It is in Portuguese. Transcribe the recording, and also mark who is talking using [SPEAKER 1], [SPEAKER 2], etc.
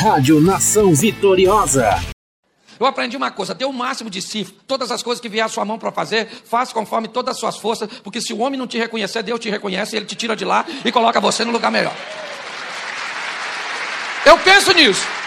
[SPEAKER 1] Rádio Nação Vitoriosa.
[SPEAKER 2] Eu aprendi uma coisa: dê o máximo de si. Todas as coisas que vier à sua mão para fazer, faça conforme todas as suas forças, porque se o homem não te reconhecer, Deus te reconhece e Ele te tira de lá e coloca você no lugar melhor. Eu penso nisso.